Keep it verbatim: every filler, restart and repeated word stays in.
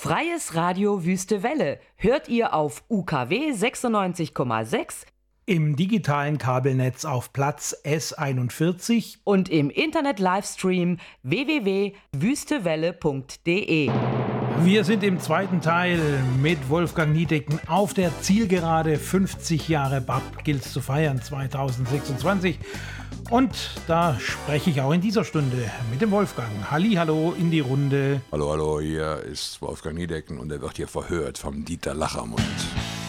Freies Radio Wüste Welle hört ihr auf U K W sechsundneunzig Komma sechs, im digitalen Kabelnetz auf Platz S einundvierzig und im Internet-Livestream w w w punkt wüstewelle punkt de. Wir sind im zweiten Teil mit Wolfgang Niedecken auf der Zielgerade. fünfzig Jahre B A P gilt es zu feiern zweitausendsechsundzwanzig. Und da spreche ich auch in dieser Stunde mit dem Wolfgang. Hallihallo in die Runde. Hallo, hallo, hier ist Wolfgang Niedecken und er wird hier verhört vom Dieter Lachermund.